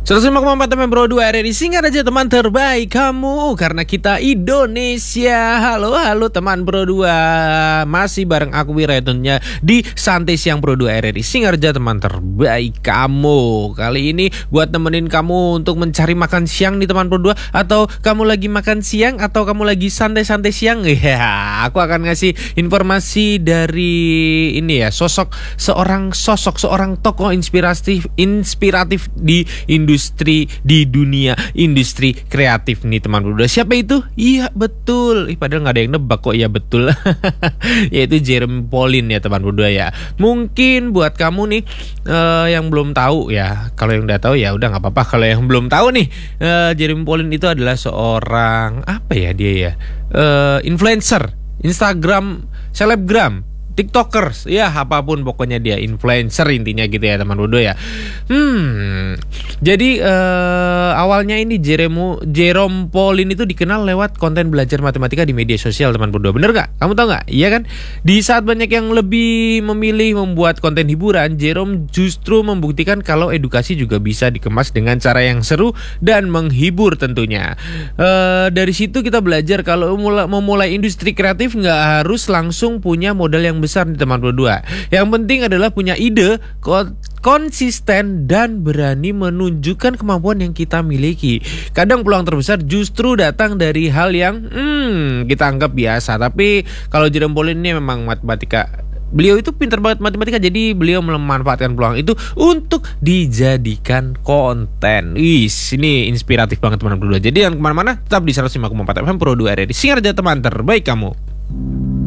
105,4 FM Bro 2 RRI Singkat aja teman terbaik kamu, karena kita Indonesia. Halo teman Bro 2. Masih bareng aku Wira tentunya di Santai Siang Bro 2 RRI Singkat aja teman terbaik kamu. Kali ini buat nemenin kamu untuk mencari makan siang nih teman Bro 2. Atau kamu lagi makan siang, atau kamu lagi santai-santai siang. Ya, aku akan ngasih informasi dari ini ya, seorang tokoh inspiratif di di dunia industri kreatif nih teman Bro 2. Siapa itu? Iya betul. Padahal nggak ada yang nebak kok. Ya betul. Yaitu Jeremy Polin ya teman Bro 2 ya. Mungkin buat kamu nih yang belum tahu ya. Kalau yang udah tahu ya udah nggak apa-apa. Kalau yang belum tahu nih, Jeremy Polin itu adalah seorang apa ya dia ya? Influencer, Instagram, selebgram, TikTokers, ya apapun pokoknya dia influencer intinya gitu ya teman Bro 2 ya. Jadi awalnya ini Jerome Polin itu dikenal lewat konten belajar matematika di media sosial teman Bro 2. Bener gak? Kamu tahu gak? Iya kan? Di saat banyak yang lebih memilih membuat konten hiburan, Jerome justru membuktikan kalau edukasi juga bisa dikemas dengan cara yang seru dan menghibur tentunya. Dari situ kita belajar kalau memulai industri kreatif gak harus langsung punya modal yang besar nih teman Bro 2. Yang penting adalah punya ide, konsisten, dan berani menunjukkan kemampuan yang kita miliki. Kadang peluang terbesar justru datang dari hal yang kita anggap biasa. Tapi kalau Jerome Polin ini memang matematika, beliau itu pintar banget matematika, jadi beliau memanfaatkan peluang itu untuk dijadikan konten. Ini inspiratif banget teman Bro 2. Jadi jangan kemana-mana, tetap di 105,4 FM Pro 2 RRI Singkat aja teman terbaik kamu.